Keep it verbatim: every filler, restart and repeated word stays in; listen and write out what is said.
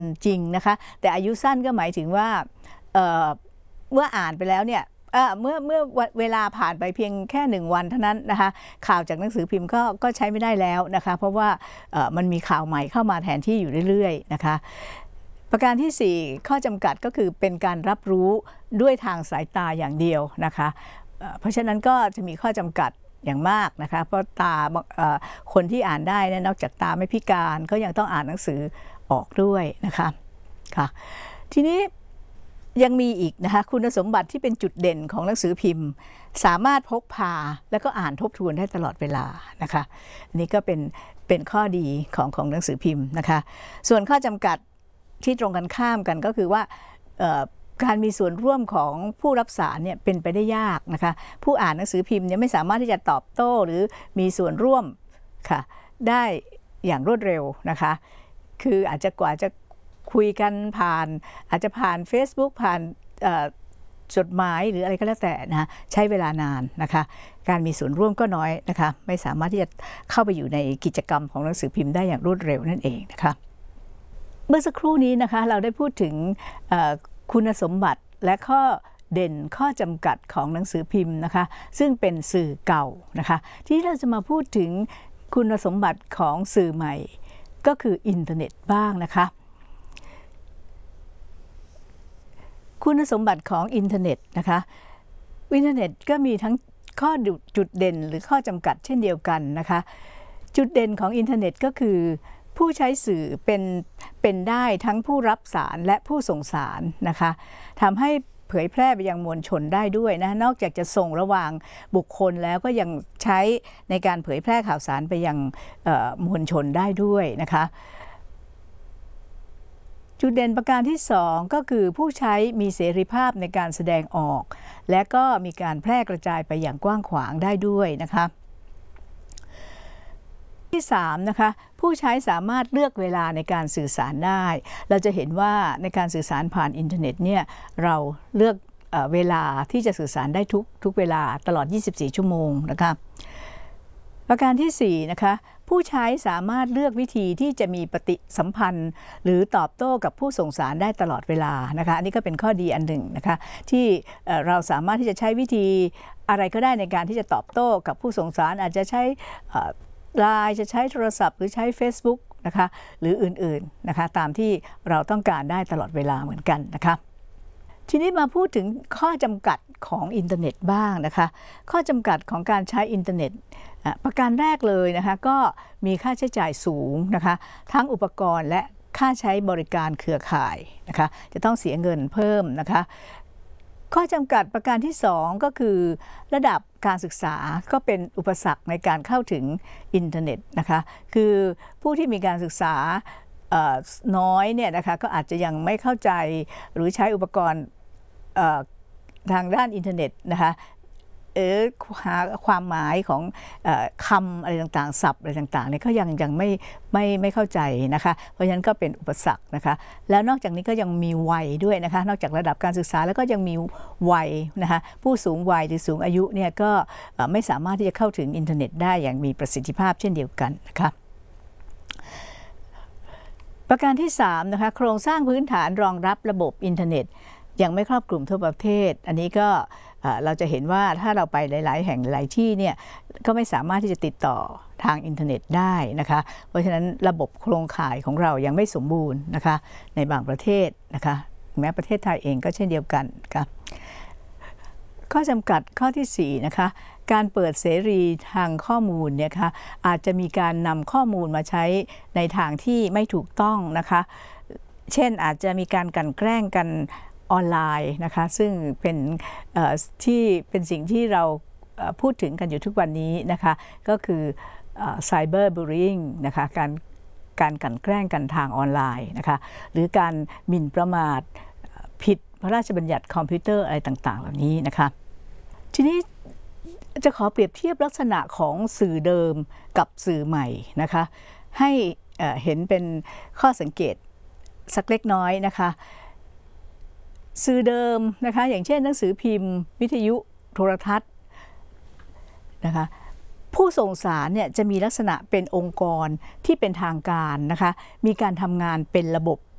จริงนะคะแต่อายุสั้นก็หมายถึงว่าเเมื่ออ่านไปแล้วเนี่ยเมื่อเมื่อเวลาผ่านไปเพียงแค่หนึ่งวันเท่านั้นนะคะข่าวจากหนังสือพิมพ์ก็ก็ใช้ไม่ได้แล้วนะคะเพราะว่ามันมีข่าวใหม่เข้ามาแทนที่อยู่เรื่อยๆนะคะประการที่สี่ข้อจำกัดก็คือเป็นการรับรู้ด้วยทางสายตาอย่างเดียวนะคะเพราะฉะนั้นก็จะมีข้อจำกัดอย่างมากนะคะเพราะตาคนที่อ่านได้นอกจากตาไม่พิการก็ยังต้องอ่านหนังสือออกด้วยนะคะค่ะทีนี้ยังมีอีกนะคะคุณสมบัติที่เป็นจุดเด่นของหนังสือพิมพ์สามารถพกพาแล้วก็อ่านทบทวนได้ตลอดเวลานะคะอันนี้ก็เป็นเป็นข้อดีของของหนังสือพิมพ์นะคะส่วนข้อจำกัดที่ตรงกันข้ามกันก็คือว่าการมีส่วนร่วมของผู้รับสารเนี่ยเป็นไปได้ยากนะคะผู้อ่านหนังสือพิมพ์เนี่ยไม่สามารถที่จะตอบโต้หรือมีส่วนร่วมค่ะได้อย่างรวดเร็วนะคะคืออาจจะกว่าจะคุยกันผ่านอาจจะผ่าน Facebook ผ่านจดหมายหรืออะไรก็แล้วแต่นะใช้เวลานานนะคะการมีส่วนร่วมก็น้อยนะคะไม่สามารถที่จะเข้าไปอยู่ในกิจกรรมของหนังสือพิมพ์ได้อย่างรวดเร็วนั่นเองนะคะเมื่อสักครู่นี้นะคะเราได้พูดถึงคุณสมบัติและข้อเด่นข้อจำกัดของหนังสือพิมพ์นะคะซึ่งเป็นสื่อเก่านะคะที่เราจะมาพูดถึงคุณสมบัติของสื่อใหม่ก็คืออินเทอร์เน็ตบ้างนะคะคุณสมบัติของอินเทอร์เน็ตนะคะอินเทอร์เน็ตก็มีทั้งข้อจุดเด่นหรือข้อจำกัดเช่นเดียวกันนะคะจุดเด่นของอินเทอร์เน็ตก็คือผู้ใช้สื่อเป็นเป็นได้ทั้งผู้รับสารและผู้ส่งสารนะคะทำให้เผยแพร่ไปยังมวลชนได้ด้วยนะนอกจากจะส่งระหว่างบุคคลแล้วก็ยังใช้ในการเผยแพร่ข่าวสารไปยังมวลชนได้ด้วยนะคะจุดเด่นประการที่สองก็คือผู้ใช้มีเสรีภาพในการแสดงออกและก็มีการแพร่กระจายไปอย่างกว้างขวางได้ด้วยนะคะที่สามนะคะผู้ใช้สามารถเลือกเวลาในการสื่อสารได้เราจะเห็นว่าในการสื่อสารผ่านอินเทอร์เน็ตเนี่ยเราเลือกเอ่อเวลาที่จะสื่อสารได้ทุกทุกเวลาตลอดยี่สิบสี่ชั่วโมงนะคะประการที่สี่นะคะผู้ใช้สามารถเลือกวิธีที่จะมีปฏิสัมพันธ์หรือตอบโต้กับผู้ส่งสารได้ตลอดเวลานะคะอันนี้ก็เป็นข้อดีอันหนึ่งนะคะที่เราสามารถที่จะใช้วิธีอะไรก็ได้ในการที่จะตอบโต้กับผู้ส่งสารอาจจะใช้ไลน์จะใช้โทรศัพท์หรือใช้ Facebook นะคะหรืออื่นๆนะคะตามที่เราต้องการได้ตลอดเวลาเหมือนกันนะคะทีนี้มาพูดถึงข้อจำกัดของอินเทอร์เน็ตบ้างนะคะข้อจำกัดของการใช้อินเทอร์เน็ตประการแรกเลยนะคะก็มีค่าใช้จ่ายสูงนะคะทั้งอุปกรณ์และค่าใช้บริการเครือข่ายนะคะจะต้องเสียเงินเพิ่มนะคะข้อจำกัดประการที่สองก็คือระดับการศึกษาก็เป็นอุปสรรคในการเข้าถึงอินเทอร์เน็ตนะคะคือผู้ที่มีการศึกษาน้อยเนี่ยนะคะก็อาจจะยังไม่เข้าใจหรือใช้อุปกรณ์ทางด้านอินเทอร์เน็ตนะคะเออหาความหมายของเอ่อคำอะไรต่างๆศัพท์อะไรต่างๆเนี่ยก็ยังยังไม่ไม่ไม่เข้าใจนะคะเพราะฉะนั้นก็เป็นอุปสรรคนะคะแล้วนอกจากนี้ก็ยังมีวัยด้วยนะคะนอกจากระดับการศึกษาแล้วก็ยังมีวัยนะคะผู้สูงวัยหรือสูงอายุเนี่ยก็ไม่สามารถที่จะเข้าถึงอินเทอร์เน็ตได้อย่างมีประสิทธิภาพเช่นเดียวกันนะคะประการที่สามนะคะโครงสร้างพื้นฐานรองรับระบบอินเทอร์เน็ตยังไม่ครอบคลุมทั่วประเทศอันนี้ก็เราจะเห็นว่าถ้าเราไปหลายๆแห่งหลายที่เนี่ยก็ไม่สามารถที่จะติดต่อทางอินเทอร์เน็ตได้นะคะเพราะฉะนั้นระบบโครงข่ายของเรายังไม่สมบูรณ์นะคะในบางประเทศนะคะแม้ประเทศไทยเองก็เช่นเดียวกันค่ะข้อจำกัดข้อที่สี่นะคะการเปิดเสรีทางข้อมูลเนี่ยค่ะอาจจะมีการนำข้อมูลมาใช้ในทางที่ไม่ถูกต้องนะคะเช่นอาจจะมีการกลั่นแกล้งกันออนไลน์นะคะซึ่งเป็นที่เป็นสิ่งที่เราพูดถึงกันอยู่ทุกวันนี้นะคะก็คือไซเบอร์บูลลี่งนะคะการการกลั่นแกล้งกันทางออนไลน์นะคะหรือการหมิ่นประมาทผิดพระราชบัญญัติคอมพิวเตอร์อะไรต่างๆเหล่านี้นะคะทีนี้จะขอเปรียบเทียบลักษณะของสื่อเดิมกับสื่อใหม่นะคะให้เห็นเป็นข้อสังเกตสักเล็กน้อยนะคะสื่อเดิมนะคะอย่างเช่นหนังสือพิมพ์วิทยุโทรทัศน์นะคะผู้ส่งสารเนี่ยจะมีลักษณะเป็นองค์กรที่เป็นทางการนะคะมีการทำงานเป็นระบบ